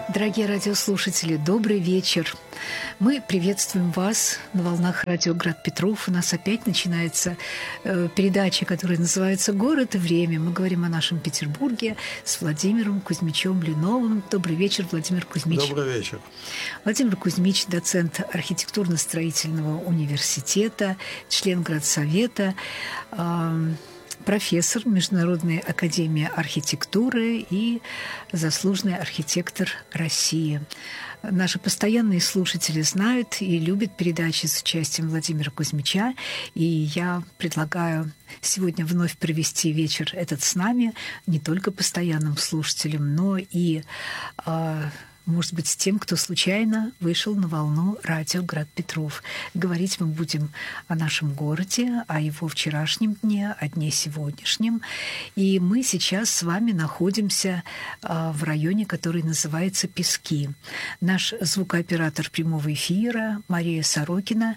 Дорогие радиослушатели, добрый вечер. Мы приветствуем вас на волнах радио «Град Петров». У нас опять начинается передача, которая называется «Город и время». Мы говорим о нашем Петербурге с Владимиром Кузьмичем Блиновым. Добрый вечер, Владимир Кузьмич. Добрый вечер. Владимир Кузьмич – доцент архитектурно-строительного университета, член Градсовета, профессор Международной академии архитектуры и заслуженный архитектор России. Наши постоянные слушатели знают и любят передачи с участием Владимира Кузьмича, и я предлагаю сегодня вновь провести вечер этот с нами, не только постоянным слушателям, но и может быть, с тем, кто случайно вышел на волну радио «Град Петров». Говорить мы будем о нашем городе, о его вчерашнем дне, о дне сегодняшнем. И мы сейчас с вами находимся в районе, который называется Пески. Наш звукооператор прямого эфира Мария Сорокина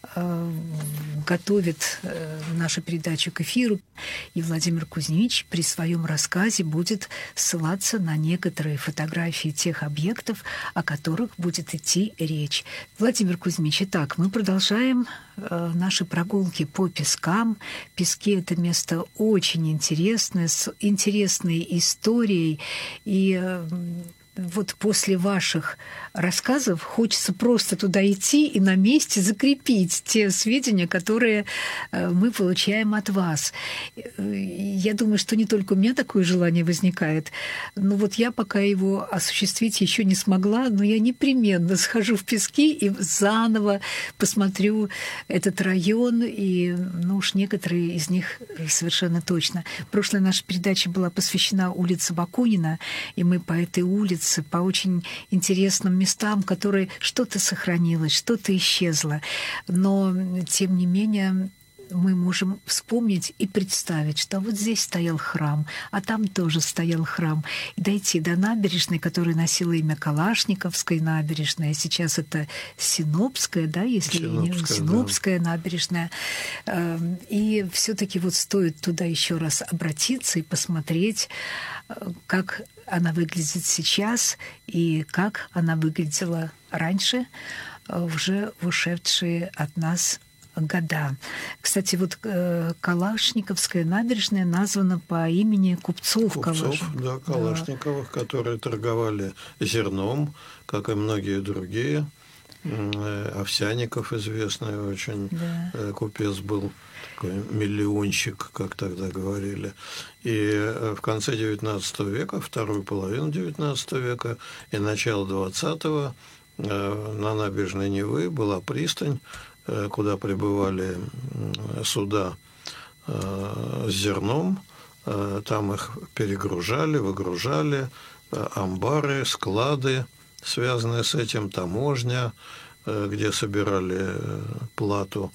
готовит нашу передачу к эфиру, и Владимир Кузьмич при своем рассказе будет ссылаться на некоторые фотографии тех объектов, о которых будет идти речь. Владимир Кузьмич, итак, мы продолжаем наши прогулки по Пескам. Пески – это место очень интересное, с интересной историей. И вот после ваших рассказов хочется просто туда идти и на месте закрепить те сведения, которые мы получаем от вас. Я думаю, что не только у меня такое желание возникает, но вот я пока его осуществить еще не смогла, но я непременно схожу в Пески и заново посмотрю этот район, и уж некоторые из них совершенно точно. Прошлая наша передача была посвящена улице Бакунина, и мы по этой улице, по очень интересным местам, которые что-то сохранилось, что-то исчезло. Но, тем не менее, мы можем вспомнить и представить, что вот здесь стоял храм, а там тоже стоял храм. И дойти до набережной, которая носила имя Калашниковской набережной, а сейчас это Синопская, да, если Синопская набережная. И все-таки вот стоит туда еще раз обратиться и посмотреть, как она выглядит сейчас и как она выглядела раньше, уже в ушедшие от нас года. Кстати, вот Калашниковская набережная названа по имени купцов да, Калашниковых, да, которые торговали зерном, как и многие другие. Овсяников известный очень, да, купец был, такой миллионщик, как тогда говорили. И в конце XIX века, вторую половину XIX века и начало XX на набережной Невы была пристань, куда прибывали суда с зерном. Там их перегружали, выгружали, амбары, склады, связанные с этим, таможня, где собирали плату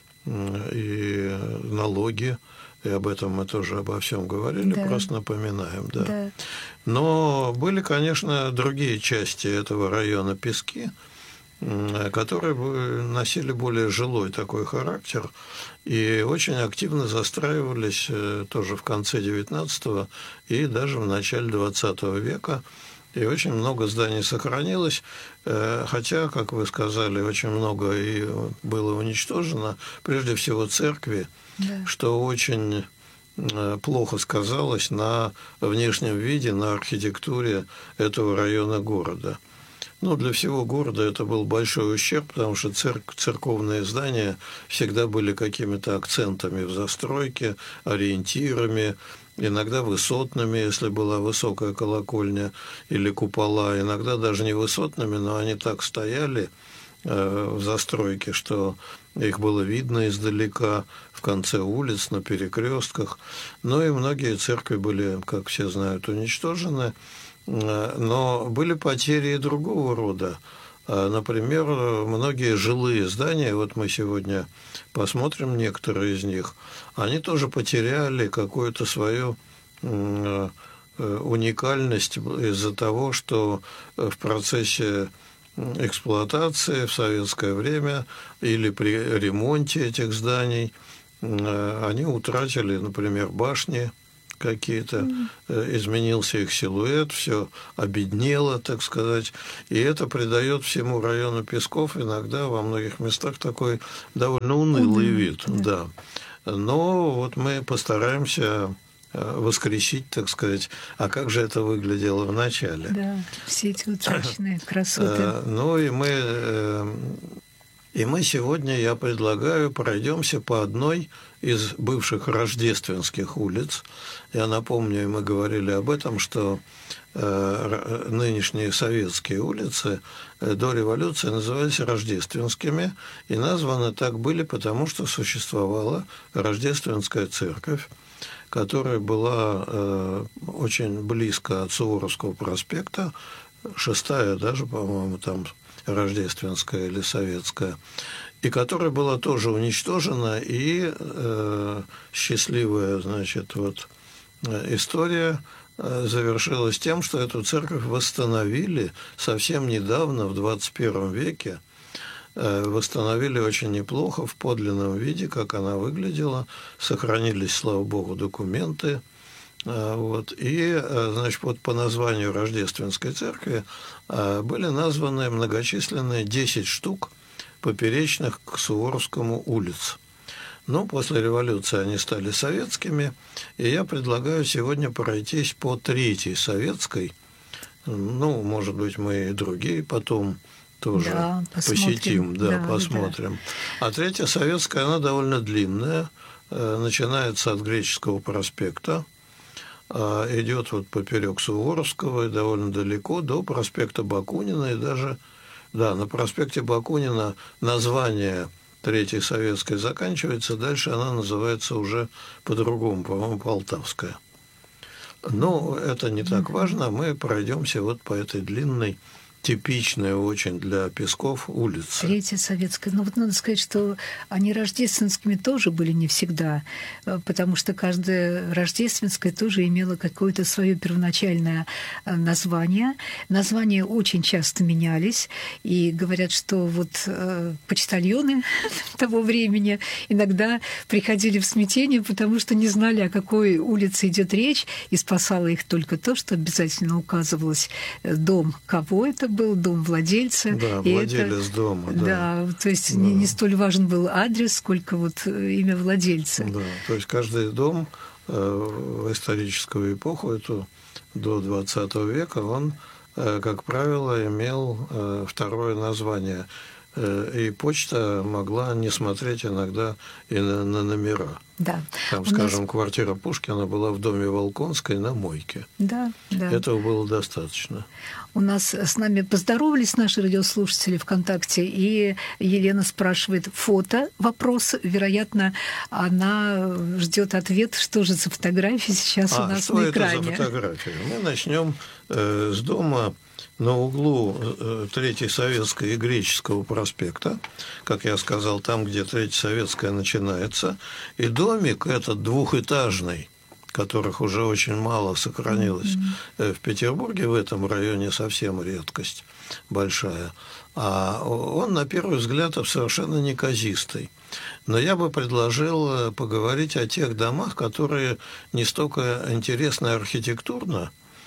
и налоги. И об этом мы тоже обо всем говорили, да, просто напоминаем. Да. Да. Но были, конечно, другие части этого района Пески, которые носили более жилой такой характер и очень активно застраивались тоже в конце XIX и даже в начале XX века. И очень много зданий сохранилось, хотя, как вы сказали, очень много и было уничтожено, прежде всего церкви, да, что очень плохо сказалось на внешнем виде, на архитектуре этого района города. Ну, для всего города это был большой ущерб, потому что церковные здания всегда были какими-то акцентами в застройке, ориентирами, иногда высотными, если была высокая колокольня или купола, иногда даже не высотными, но они так стояли в застройке, что их было видно издалека, в конце улиц, на перекрестках. Ну и многие церкви были, как все знают, уничтожены. Но были потери и другого рода. Например, многие жилые здания, вот мы сегодня посмотрим некоторые из них, они тоже потеряли какую-то свою уникальность из-за того, что в процессе эксплуатации в советское время или при ремонте этих зданий они утратили, например, башни, какие-то, изменился их силуэт, все обеднело, так сказать. И это придает всему району Песков иногда во многих местах такой довольно унылый вид. Да. Но вот мы постараемся воскресить, так сказать, а как же это выглядело в начале. Да, все эти утраченные красоты. Ну и мы сегодня, я предлагаю, пройдемся по одной из бывших рождественских улиц. Я напомню, мы говорили об этом, что нынешние советские улицы до революции назывались рождественскими, и названы так были, потому что существовала Рождественская церковь, которая была очень близко от Суворовского проспекта, 6-я даже, по-моему, там Рождественская или Советская, и которая была тоже уничтожена, и счастливая, значит, вот история завершилась тем, что эту церковь восстановили совсем недавно, в 21 веке, восстановили очень неплохо в подлинном виде, как она выглядела, сохранились, слава богу, документы. Вот. И, значит, вот по названию Рождественской церкви были названы многочисленные 10 штук поперечных к Суворовскому улиц. Но после революции они стали советскими, и я предлагаю сегодня пройтись по 3-й советской. Ну, может быть, мы и другие потом тоже посетим, посмотрим. Да. А 3-я советская, она довольно длинная, начинается от Греческого проспекта, идет вот поперек Суворовского и довольно далеко до проспекта Бакунина, и даже, да, на проспекте Бакунина название 3-й советской заканчивается, дальше она называется уже по-другому, по-моему, Полтавская. Но это не так важно, мы пройдемся вот по этой длинной, типичная очень для Песков улица. 3-я советская. Но вот надо сказать, что они рождественскими тоже были не всегда, потому что каждая рождественская тоже имела какое-то свое первоначальное название. Названия очень часто менялись, и говорят, что вот почтальоны того времени иногда приходили в смятение, потому что не знали, о какой улице идет речь, и спасало их только то, что обязательно указывалось дом, кого это был, дом владельца. Да, владелец дома. Да, то есть не столь важен был адрес, сколько вот имя владельца. Да, то есть каждый дом в историческую эпоху, эту до 20 века, он, как правило, имел второе название. И почта могла не смотреть иногда и на номера. Да. Там, скажем, квартира Пушкина была в доме Волконской на Мойке. Да, да. Этого было достаточно. У нас с нами поздоровались наши радиослушатели ВКонтакте, и Елена спрашивает фото, вопрос. Вероятно, она ждет ответ, что же за фотографии сейчас у нас на экране. Что это за фотография? Мы начнем с дома на углу 3-й Советской и Греческого проспекта, как я сказал, там, где 3-я Советская начинается, и домик этот двухэтажный, которых уже очень мало сохранилось в Петербурге, в этом районе совсем редкость большая, а он, на первый взгляд, совершенно неказистый. Но я бы предложил поговорить о тех домах, которые не столько интересны архитектурно,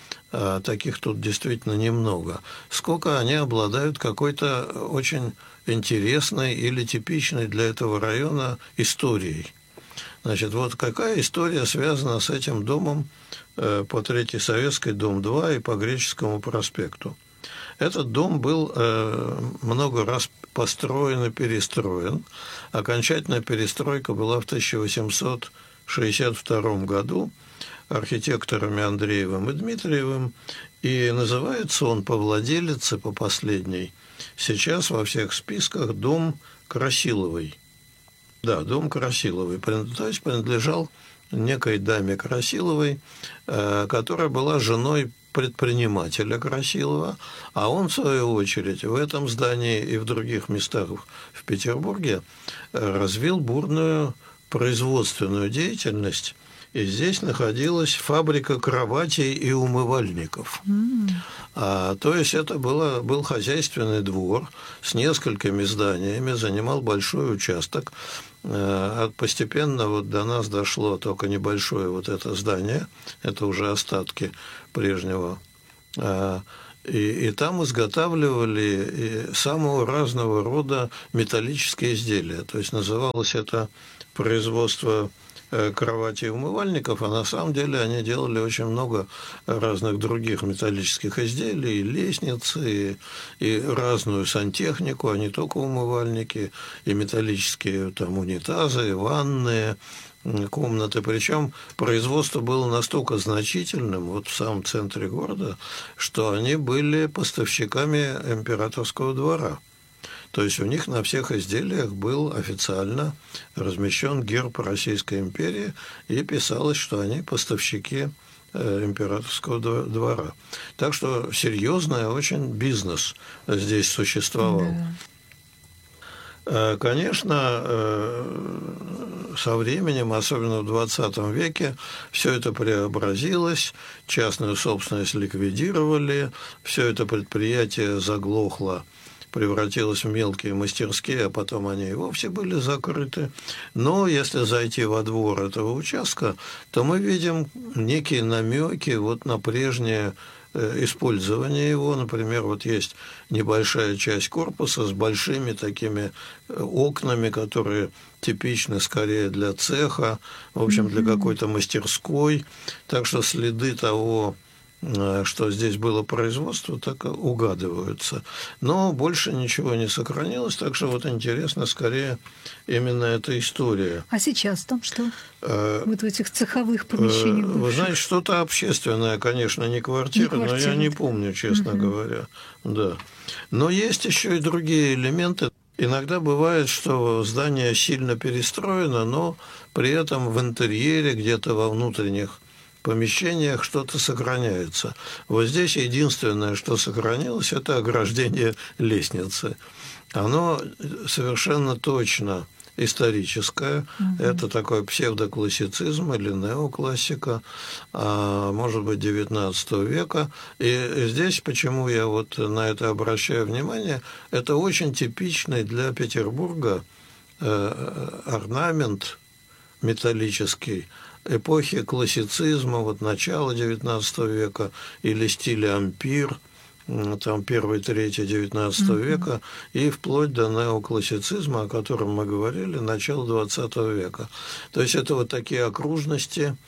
таких тут действительно немного, сколько они обладают какой-то очень интересной или типичной для этого района историей. Значит, вот какая история связана с этим домом по 3-й Советской, дом 2, и по Греческому проспекту. Этот дом был много раз построен и перестроен. Окончательная перестройка была в 1862 году архитекторами Андреевым и Дмитриевым, и называется он по владелице, по последней, сейчас во всех списках дом Красиловой. Да, дом Красиловой, то есть принадлежал некой даме Красиловой, которая была женой предпринимателя Красилова, а он, в свою очередь, в этом здании и в других местах в Петербурге развил бурную производственную деятельность, и здесь находилась фабрика кроватей и умывальников. То есть это был хозяйственный двор с несколькими зданиями, занимал большой участок. постепенно вот до нас дошло только небольшое вот это здание, это уже остатки прежнего. И там изготавливали самого разного рода металлические изделия. То есть называлось это производство кровати и умывальников, а на самом деле они делали очень много разных других металлических изделий, и лестницы, и разную сантехнику, а не только умывальники, и металлические там унитазы, и ванные, комнаты. Причем производство было настолько значительным вот в самом центре города, что они были поставщиками императорского двора. То есть у них на всех изделиях был официально размещен герб Российской империи, и писалось, что они поставщики императорского двора. Так что серьезный очень бизнес здесь существовал. Да. Конечно, со временем, особенно в 20 веке, все это преобразилось, частную собственность ликвидировали, все это предприятие заглохло, превратилось в мелкие мастерские, а потом они и вовсе были закрыты. Но если зайти во двор этого участка, то мы видим некие намеки вот на прежнее использование его. Например, вот есть небольшая часть корпуса с большими такими окнами, которые типичны скорее для цеха, в общем, для какой-то мастерской. Так что следы того, что здесь было производство, так угадываются. Но больше ничего не сохранилось, так что вот интересно скорее именно эта история. А сейчас там что? Вот в этих цеховых помещениях бывших? Вы знаете, что-то общественное, конечно, не квартира, но я не помню, честно говоря. Да. Но есть еще и другие элементы. Иногда бывает, что здание сильно перестроено, но при этом в интерьере, где-то во внутренних помещениях что-то сохраняется. Вот здесь единственное, что сохранилось, это ограждение лестницы. Оно совершенно точно историческое. Это такой псевдоклассицизм или неоклассика, может быть, XIX века. И здесь, почему я вот на это обращаю внимание, это очень типичный для Петербурга орнамент металлический эпохи классицизма, вот начала XIX века, или стиля ампир, там 1-3 XIX века, и вплоть до неоклассицизма, о котором мы говорили, начала XX века. То есть это вот такие окружности,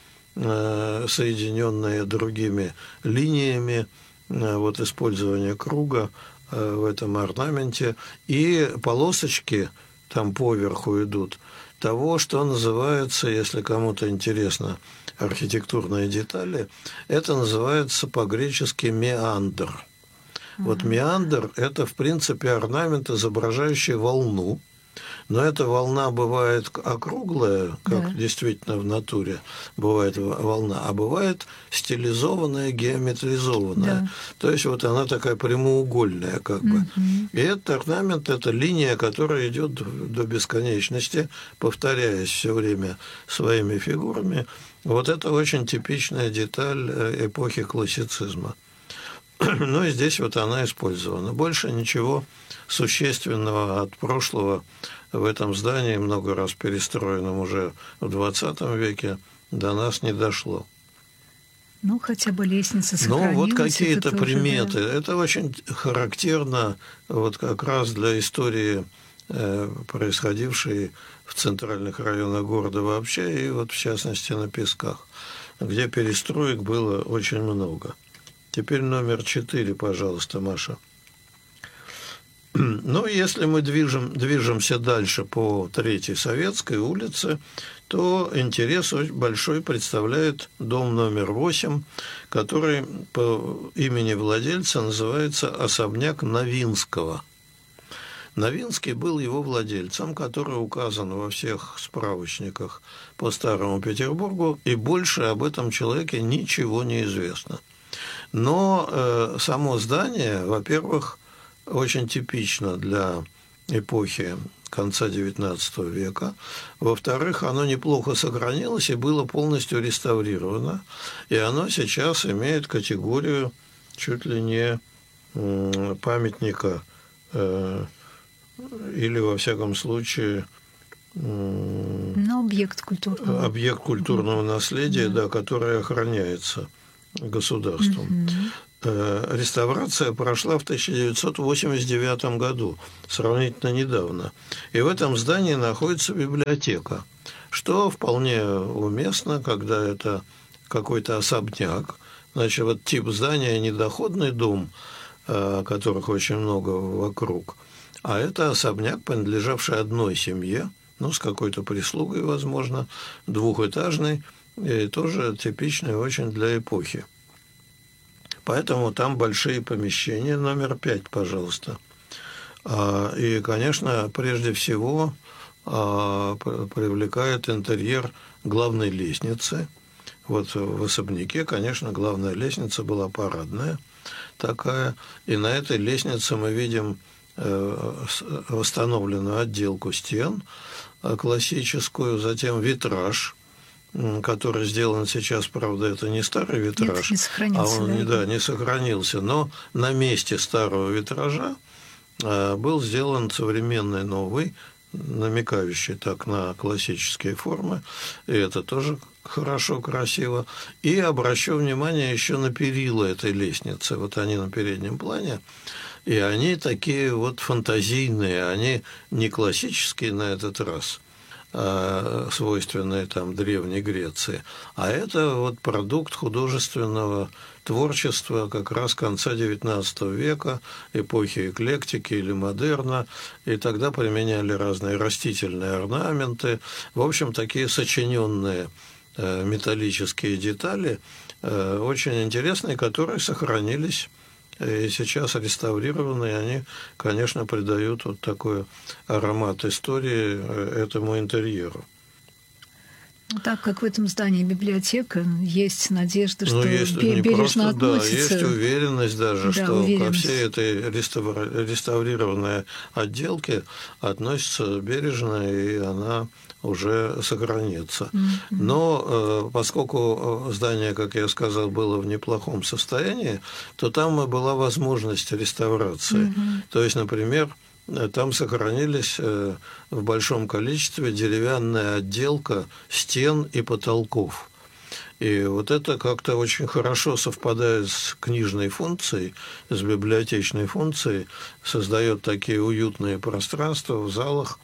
соединенные другими линиями, вот использование круга в этом орнаменте, и полосочки там поверху идут, того, что называется, если кому-то интересно архитектурные детали, это называется по-гречески меандр. Вот меандр – это, в принципе, орнамент, изображающий волну, но эта волна бывает округлая, как действительно в натуре бывает волна, а бывает стилизованная, геометризованная. Да. То есть вот она такая прямоугольная как бы. И этот орнамент – это линия, которая идет до бесконечности, повторяясь все время своими фигурами. Вот это очень типичная деталь эпохи классицизма. Ну и здесь вот она использована. Больше ничего существенного от прошлого в этом здании, много раз перестроенном уже в 20 веке, до нас не дошло. Ну, хотя бы лестница сохранилась. Ну, вот какие-то приметы. Да. Это очень характерно вот как раз для истории, происходившей в центральных районах города вообще, и вот в частности на Песках, где перестроек было очень много. Теперь номер 4, пожалуйста, Маша. Ну, если мы движемся дальше по 3-й Советской улице, то интерес очень большой представляет дом номер 8, который по имени владельца называется особняк Новинского. Новинский был его владельцем, который указан во всех справочниках по Старому Петербургу, и больше об этом человеке ничего не известно. Но само здание, во-первых, очень типично для эпохи конца XIX века. Во-вторых, оно неплохо сохранилось и было полностью реставрировано. И оно сейчас имеет категорию чуть ли не памятника или, во всяком случае, объект культурного. Объект культурного наследия, да, который охраняется государством. Реставрация прошла в 1989 году, сравнительно недавно. И в этом здании находится библиотека, что вполне уместно, когда это какой-то особняк. Значит, вот тип здания не доходный дом, которых очень много вокруг, а это особняк, принадлежавший одной семье, с какой-то прислугой, возможно, двухэтажный, и тоже типичный очень для эпохи. Поэтому там большие помещения, номер 5, пожалуйста. И, конечно, прежде всего привлекает интерьер главной лестницы. Вот в особняке, конечно, главная лестница была парадная такая, и на этой лестнице мы видим восстановленную отделку стен классическую, затем витраж, который сделан сейчас, правда, это не старый витраж, не сохранился, не сохранился, но на месте старого витража был сделан современный новый, намекающий так на классические формы, и это тоже хорошо, красиво. И обращу внимание еще на перила этой лестницы, вот они на переднем плане, и они такие вот фантазийные, они не классические на этот раз, свойственные там Древней Греции, а это вот продукт художественного творчества как раз конца XIX века, эпохи эклектики или модерна, и тогда применяли разные растительные орнаменты, в общем, такие сочиненные металлические детали, очень интересные, которые сохранились и сейчас реставрированные, они, конечно, придают вот такой аромат истории этому интерьеру. Так как в этом здании библиотека, есть надежда, что бережно просто, относится. Да, есть уверенность даже, что ко всей этой реставрированной отделке относится бережно, и она уже сохранится. Но поскольку здание, как я сказал, было в неплохом состоянии, то там была возможность реставрации. То есть, например, там сохранились в большом количестве деревянная отделка стен и потолков. И вот это как-то очень хорошо совпадает с книжной функцией, с библиотечной функцией, создает такие уютные пространства в залах,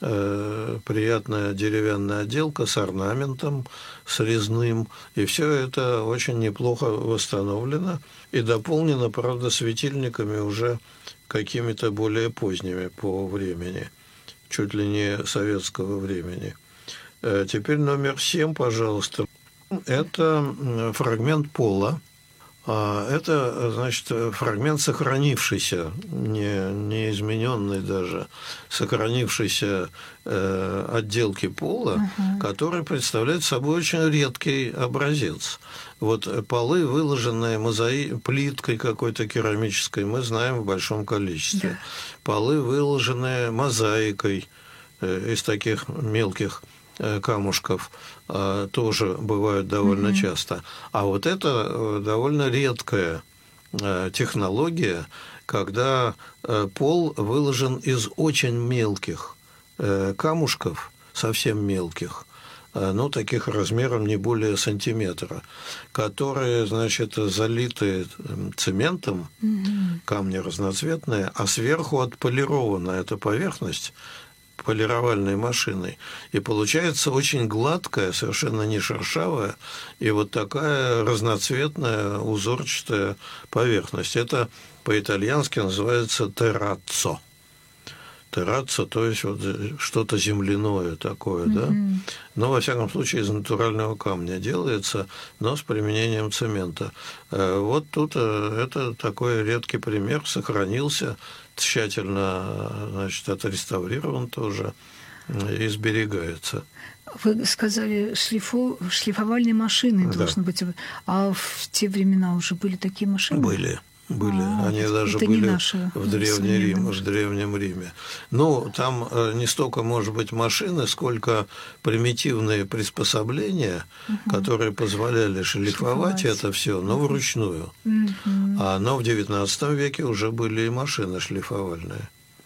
приятная деревянная отделка с орнаментом, с резным, и все это очень неплохо восстановлено и дополнено, правда, светильниками уже какими-то более поздними по времени, чуть ли не советского времени. Теперь номер 7, пожалуйста. Это фрагмент пола. Это, значит, фрагмент сохранившийся, не измененный даже, сокранившейся отделки пола, который представляет собой очень редкий образец. Вот полы, выложенные плиткой какой-то керамической, мы знаем в большом количестве. Да. Полы, выложенные мозаикой из таких мелких камушков, тоже бывают довольно часто. А вот это довольно редкая технология, когда пол выложен из очень мелких камушков, совсем мелких, таких размером не более сантиметра, которые, значит, залиты цементом, камни разноцветные, а сверху отполирована эта поверхность полировальной машиной. И получается очень гладкая, совершенно не шершавая, и вот такая разноцветная узорчатая поверхность. Это по-итальянски называется терраццо. Терраццо, то есть вот что-то земляное такое, да? Но, во всяком случае, из натурального камня делается, но с применением цемента. Вот тут это такой редкий пример, сохранился, тщательно, значит, отреставрирован тоже и сберегается. Вы сказали, шлифовальные машины должны быть. А в те времена уже были такие машины? Были. Они даже были в Древнем Риме. Там не столько, может быть, машины, сколько примитивные приспособления, которые позволяли шлифовать это все, но вручную. Но в XIX веке уже были и машины шлифовальные.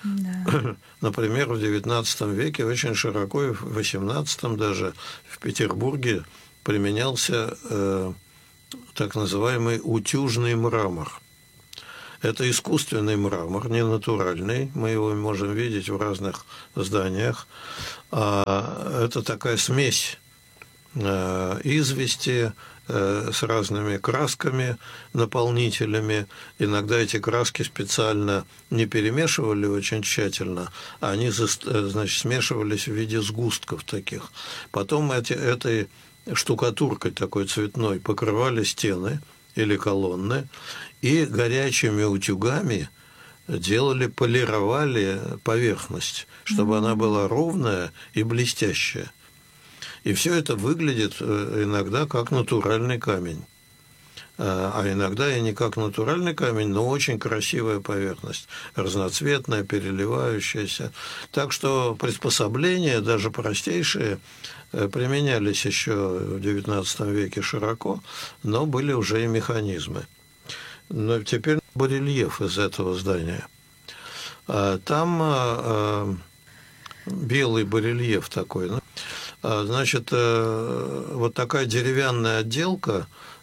Да. Например, в XIX веке очень широко, и в XVIII даже в Петербурге применялся так называемый утюжный мрамор. Это искусственный мрамор, не натуральный. Мы его можем видеть в разных зданиях. Это такая смесь извести с разными красками, наполнителями. Иногда эти краски специально не перемешивали очень тщательно, а они, значит, смешивались в виде сгустков таких. Потом этой штукатуркой такой цветной покрывали стены или колонны, и горячими утюгами полировали поверхность, чтобы она была ровная и блестящая. И все это выглядит иногда как натуральный камень. А иногда и не как натуральный камень, но очень красивая поверхность, разноцветная, переливающаяся. Так что приспособления, даже простейшие, применялись еще в XIX веке широко, но были уже и механизмы. Но теперь барельеф из этого здания. Там белый барельеф такой. Значит, вот такая деревянная отделка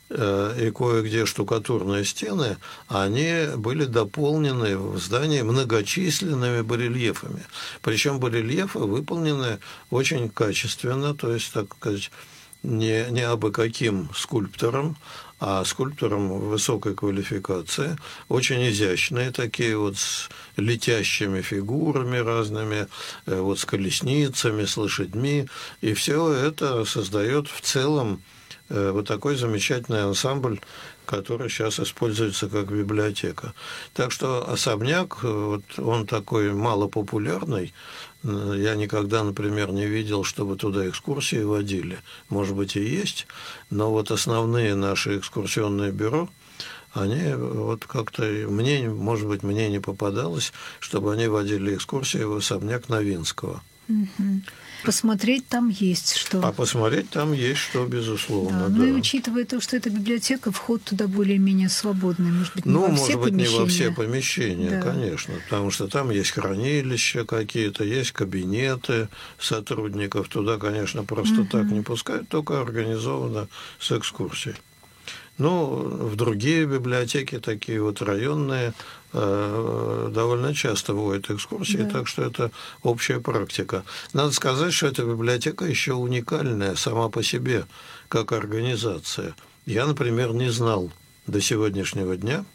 и кое-где штукатурные стены, они были дополнены в здании многочисленными барельефами. Причем барельефы выполнены очень качественно, то есть, так сказать, не абы каким скульптором, а скульптором высокой квалификации, очень изящные такие вот с летящими фигурами разными, вот с колесницами, с лошадьми, и все это создает в целом вот такой замечательный ансамбль, который сейчас используется как библиотека. Так что особняк, вот он такой малопопулярный. Я никогда, например, не видел, чтобы туда экскурсии водили. Может быть, и есть, но вот основные наши экскурсионные бюро, они вот как-то, может быть, мне не попадалось, чтобы они водили экскурсии в особняк Новинского. Угу. Посмотреть там есть что. А посмотреть там есть что, безусловно. Да. Ну и учитывая то, что это библиотека, вход туда более-менее свободный. Может быть, не во все помещения. Не во все помещения, да. Конечно. Потому что там есть хранилища какие-то, есть кабинеты сотрудников. Туда, конечно, просто так не пускают, только организовано с экскурсией. Ну, в другие библиотеки, такие вот районные, довольно часто водят экскурсии, да. Так что это общая практика. Надо сказать, что эта библиотека еще уникальная сама по себе, как организация. Я, например, не знал до сегодняшнего дня,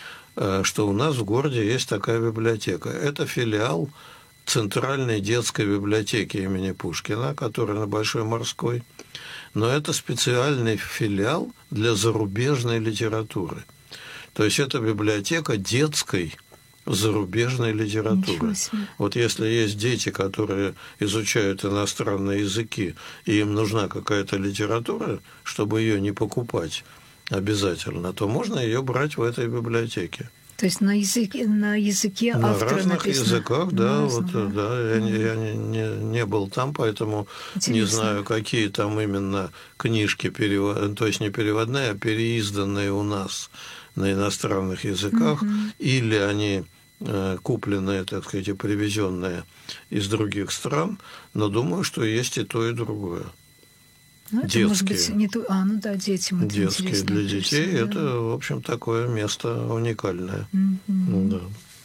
что у нас в городе есть такая библиотека. Это филиал Центральной детской библиотеки имени Пушкина, которая на Большой Морской. Но это специальный филиал для зарубежной литературы. То есть это библиотека детской зарубежной литературы. Вот если есть дети, которые изучают иностранные языки, и им нужна какая-то литература, чтобы ее не покупать обязательно, то можно ее брать в этой библиотеке. То есть на языке автора на разных написано. Языках, да, вот, да. Я не был там, поэтому не знаю, какие там именно книжки, то есть не переводные, а переизданные у нас на иностранных языках, или они купленные, так сказать, и привезенные из других стран, но думаю, что есть и то, и другое. Ну, это, может быть, не то... детям это детские интересно. Для детей да. Это, в общем, такое место уникальное. Да.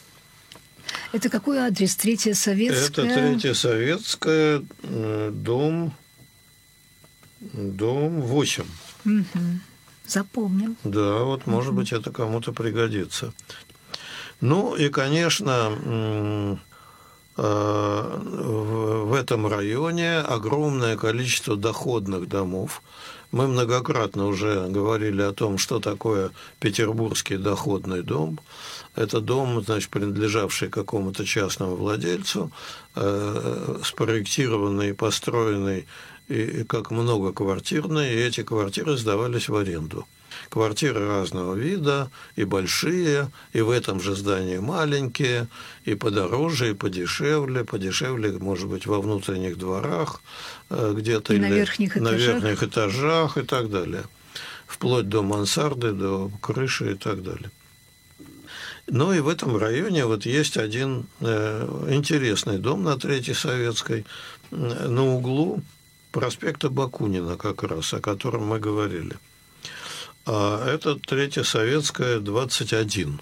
Это какой адрес? Третья Советская? Это Третья Советская, дом 8. Запомним. Да, вот, может быть, это кому-то пригодится. Ну, и, конечно, в этом районе огромное количество доходных домов. Мы многократно уже говорили о том, что такое петербургский доходный дом. Это дом, значит, принадлежавший какому-то частному владельцу, спроектированный, построенный как многоквартирный, и эти квартиры сдавались в аренду. Квартиры разного вида, и большие, и в этом же здании маленькие, и подороже, и подешевле. Подешевле, может быть, во внутренних дворах где-то, и или на верхних этажах и так далее. Вплоть до мансарды, до крыши и так далее. Ну и в этом районе вот есть один интересный дом на Третьей Советской, на углу проспекта Бакунина как раз, о котором мы говорили. Это Третья Советская, 21.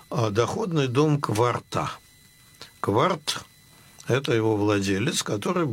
Доходный дом Кварта. Кварт – это его владелец, который